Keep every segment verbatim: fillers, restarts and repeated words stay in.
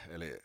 Eli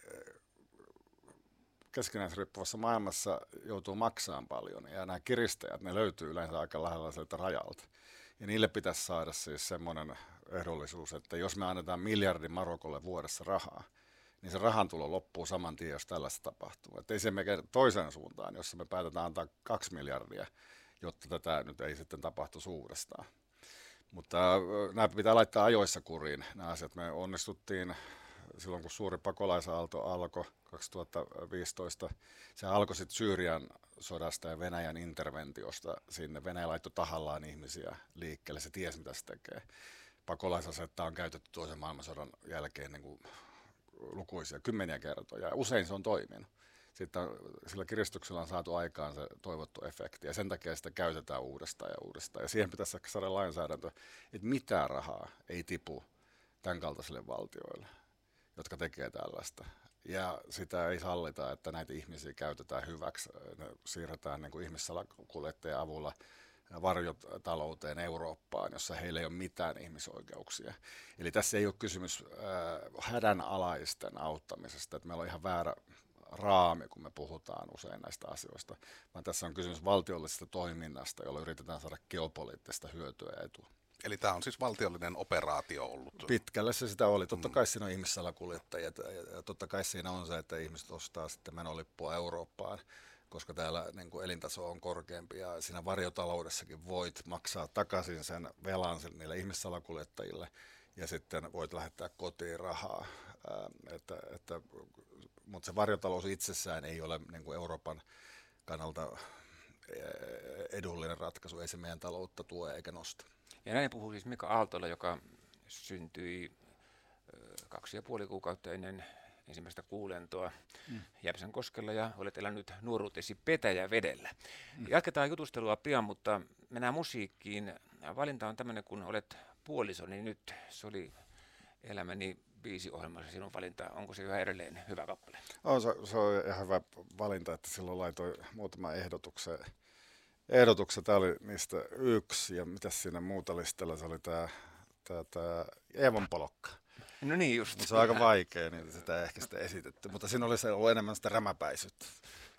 keskinäisriippuvassa maailmassa joutuu maksamaan paljon, ja nämä kiristäjät, ne löytyy yleensä aika lähellä sieltä rajalta. Ja niille pitäisi saada siis semmoinen ehdollisuus, että jos me annetaan miljardin Marokolle vuodessa rahaa, niin se rahantulo loppuu saman tien, jos tällaista tapahtuu. Että ei se mene toiseen suuntaan, jossa me päätetään antaa kaksi miljardia, jotta tätä nyt ei sitten tapahtu uudestaan. Mutta äh, nämä pitää laittaa ajoissa kuriin, nämä asiat. Me onnistuttiin silloin, kun suuri pakolaisaalto alkoi kaksituhattaviisitoista, se alkoi sitten Syyrian sodasta ja Venäjän interventiosta sinne. Venäjä laittoi tahallaan ihmisiä liikkeelle, se tiesi mitä se tekee. Pakolaisasetta on käytetty toisen maailmansodan jälkeen niin kuin lukuisia, kymmeniä kertoja, ja usein se on toiminut. Sitten sillä kiristyksellä on saatu aikaan se toivottu efekti, ja sen takia sitä käytetään uudestaan ja uudestaan. Ja siihen pitäisi saada lainsäädäntö, että mitään rahaa ei tipu tämän kaltaisille valtioille, jotka tekee tällaista. Ja sitä ei sallita, että näitä ihmisiä käytetään hyväksi. Ne siirretään niin kuin ihmissalakuljettajien avulla varjotalouteen Eurooppaan, jossa heillä ei ole mitään ihmisoikeuksia. Eli tässä ei ole kysymys äh, hädänalaisten auttamisesta, että meillä on ihan väärä raami, kun me puhutaan usein näistä asioista, vaan tässä on kysymys valtiollisesta toiminnasta, jolla yritetään saada geopoliittista hyötyä ja etua. Eli tämä on siis valtiollinen operaatio ollut. Pitkälle se sitä oli. Totta kai siinä on ihmissalakuljettajia ja totta kai siinä on se, että ihmiset ostaa sitten menolippua Eurooppaan, koska täällä niin kuin elintaso on korkeampi ja siinä varjotaloudessakin voit maksaa takaisin sen velan niille ihmissalakuljettajille ja sitten voit lähettää kotiin rahaa. Ää, että, että, mutta se varjotalous itsessään ei ole niin kuin Euroopan kannalta edullinen ratkaisu, ei se meidän taloutta tue eikä nosta. Ja näin puhuu siis Mika Aaltola, joka syntyi kaksi ja puoli kuukautta ennen ensimmäistä kuulentoa mm. Jämsänkoskella ja olet elänyt nuoruutesi Petäjävedellä. Mm. Jatketaan jutustelua pian, mutta mennään musiikkiin. Valinta on tämmöinen, kun olet puoliso, niin nyt se oli Elämäni biisiohjelmassa sinun valinta. Onko se yhä edelleen hyvä kappale? On, se, se on ihan hyvä valinta, että silloin laitoin muutama ehdotuksen. Ehdotuksia, tämä oli niistä yksi, ja mitäs siinä muuta listalla, se oli tämä, tämä, tämä Eevon polokka. No niin just. Se on aika vaikea, niin sitä ei ehkä sitä esitetty, mutta siinä oli se ollut enemmän sitä rämäpäisyyttä.